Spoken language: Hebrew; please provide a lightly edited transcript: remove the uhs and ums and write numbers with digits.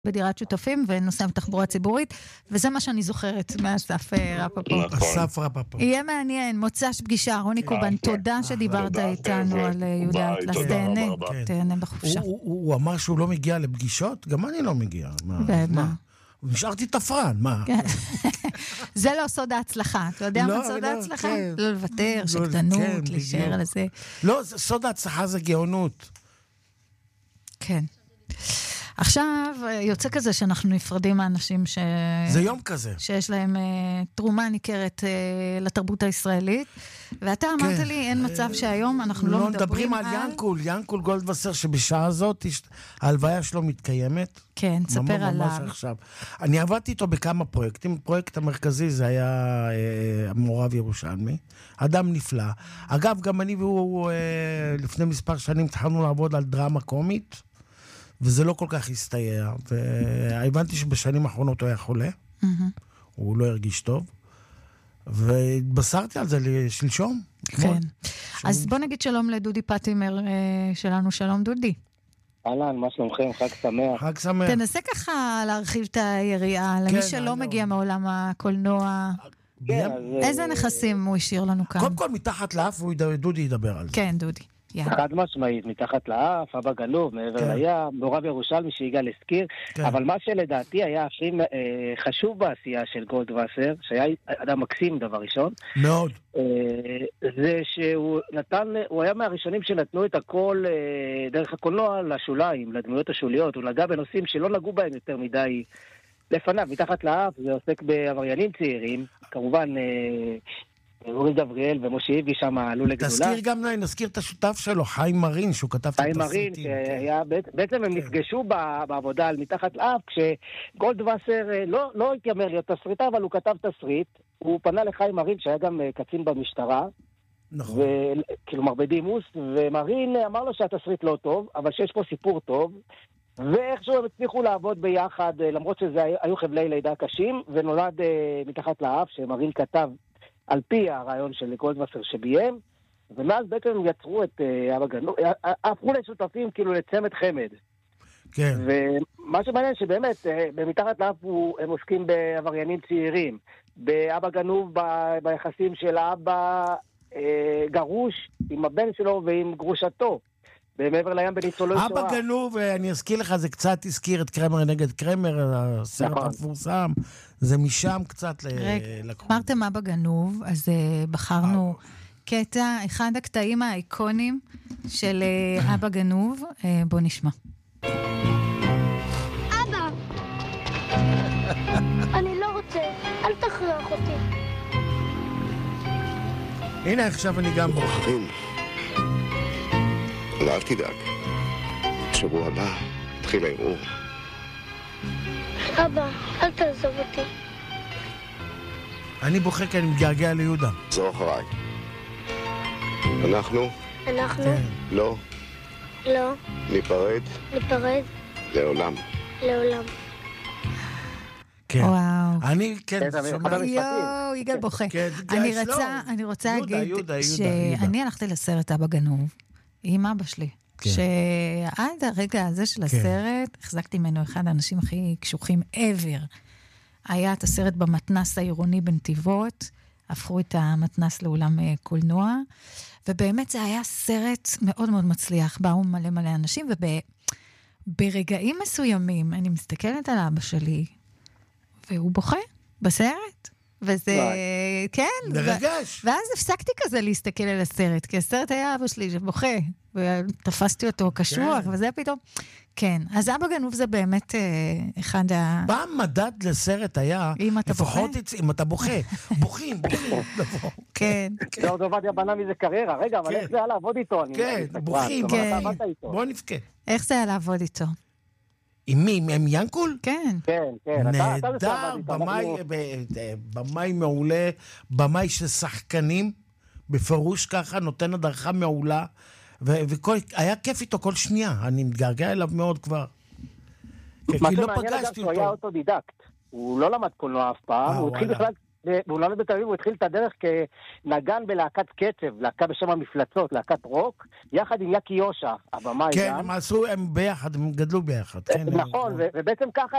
בדירת שותפים ונוסע בתחבורה ציבורית, וזה מה שאני זוכרת מאסף רפפורט. אסף רפפורט. יהיה מעניין, מוצ"ש פגישה, רוני קובן, תודה שדיברת איתנו על יהודה אטלס, תהנה בחופשה. הוא אמר שהוא לא מגיע לפגישות? גם אני לא מגיע. מה? נשארתי תפרן, מה? זה לא סוד ההצלחה, אתה יודע מה סוד ההצלחה? לא לוותר, שקטנות, להישאר על זה. לא, סוד ההצלחה זה גאונות. כן. עכשיו יוצא כזה שאנחנו נפרדים מהאנשים זה יום כזה. שיש להם תרומה ניכרת לתרבות הישראלית, ואתה אמרת לי, אין מצב שהיום אנחנו לא מדברים על... ינקול גולדווסר, שבשעה הזאת ההלוויה שלו מתקיימת. כן, תספר עליו. אני עבדתי איתו בכמה פרויקטים. הפרויקט המרכזי זה היה מעורב ירושלמי. אדם נפלא. אגב, גם אני והוא לפני מספר שנים התחלנו לעבוד על דרמה קומית, וזה לא כל כך הסתייע, והבנתי שבשנים האחרונות הוא היה חולה, הוא לא הרגיש טוב, והתבשרתי על זה לשלשום. כן. אז בוא נגיד שלום לדודי פטימר שלנו, שלום דודי. אהלן, מה שלומכם? חג שמח. חג שמח. תנסה ככה להרחיב את היריעה, למי שלא מגיע מעולם הקולנוע, איזה נכסים הוא השאיר לנו כאן? קודם כל מתחת לאף, דודי ידבר על זה. כן, דודי. חד משמעית, מתחת לאף, אבא גנוב, מעבר לים, מעורב ירושלמי שיגאל הזכיר, אבל מה שלדעתי היה הכי חשוב בעשייה של גולדווסר, שהיה אדם מקסים דבר ראשון, מאוד, זה שהוא נתן, הוא היה מהראשונים שנתנו את הכל דרך הקולנוע לשוליים, לדמויות השוליות, הוא נגע בנושאים שלא נגעו בהם יותר מדי לפניו, מתחת לאף, זה עוסק בעבריינים צעירים, כמובן... אורי גבריאל ומשה איבי שם עלו לגדולה. נזכיר את השותף שלו, חיים מרין, שהוא כתב את התסריטים. חיים מרין, בעצם הם נפגשו בעבודה על מתחת לאף, כשגולדווסר לא התיימר להיות תסריטה, אבל הוא כתב תסריט, הוא פנה לחיים מרין, שהיה גם קצין במשטרה, כלומר בדימוס, ומרין אמר לו שהתסריט לא טוב, אבל שיש פה סיפור טוב, ואיכשהו הם הצליחו לעבוד ביחד, למרות שזה היו חבלי לידה קשים, ונולד מתחת לאף, שמרין כתב על פי הרעיון של גולדווסר שביים, ומאז בעצם הם יצרו את אבא גנוב, הפכו לשותפים כאילו לצמד חמד. כן. ומה שמעניין שבאמת, במתחת לאף הם עוסקים בעבריינים צעירים, באבא גנוב ביחסים של אבא גרוש עם הבן שלו ועם גרושתו, במעבר לים בניצולי שואה. אבא גנוב, אני אזכיר לך, זה קצת הזכיר את קרמר נגד קרמר, הסרט המפורסם, זה משם קצת לקחו. אמרתם אבא גנוב, אז בחרנו קטע, אחד הקטעים האיקונים של אבא גנוב, בוא נשמע. אבא! אני לא רוצה, אל תכריח אותי. הנה עכשיו אני גם בוחרים. אל תדאג, שבוע הבא התחיל הערעור. אבא, אל תעזוב אותי. אני בוחר כי אני מתגעגע ליהודה. זו אחריי. אנחנו? לא. לא. ניפרד? לעולם. כן. וואו. אני, כן, יואו, יגאל בוכה. אני רוצה להגיד שאני הלכתי לסרט אבא גנוב עם אבא שלי. שעד הרגע הזה של הסרט, החזקתי ממנו אחד האנשים הכי קשוחים ever. היה את הסרט במתנס העירוני בנתיבות, הפכו את המתנס לאולם קולנוע, ובאמת זה היה סרט מאוד מאוד מצליח, באו מלא אנשים, וברגעים מסוימים אני מסתכלת על אבא שלי, והוא בוכה בסרט. וזה, כן. מרגש. ואז הפסקתי כזה להסתכל על הסרט, כי הסרט היה אבא שלי שבוכה, ותפסתי אותו קשוח, וזה פתאום, כן. אז אבא גנוב זה באמת אחד פעם מדד לסרט היה, לפחות אם אתה בוכה, בוכים. כן. זה עוד עובדיה בנה מזה קריירה, רגע, אבל איך זה היה לעבוד איתו? כן, בוכים. בוא נבכה. איך זה היה לעבוד איתו? עם מי? עם ינקול? כן. נהדר, במאי מעולה, במאי של שחקנים, בפירוש ככה, נותן הדרכה מעולה, והיה כיף איתו כל שנייה, אני מתגעגע אליו מאוד כבר. מה שמעניין אגב שהוא היה אוטודידקט, הוא לא למד קולנוע אף פעם, הוא התחיל בכלל והוא נולד בתל אביב, הוא התחיל את הדרך כנגן בלהקת קצב, להקה בשם המפלצות, להקת רוק, יחד עם יקי יושע, הבמאי כן, גם. הם ביחד, הם גדלו ביחד. נכון, ובעצם ככה